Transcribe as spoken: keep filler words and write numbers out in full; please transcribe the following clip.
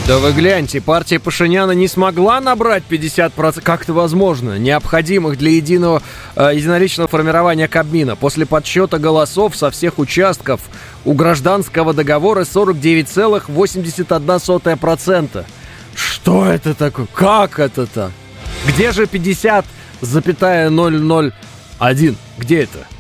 Да вы гляньте, партия Пашиняна не смогла набрать пятьдесят процентов. Как это возможно? Необходимых для единого э, единоличного формирования Кабмина. После подсчета голосов со всех участков у гражданского договора сорок девять целых восемьдесят одна сотая процента. Что это такое? Как это так? Где же пятьдесят целых ноль ноль один? Где это?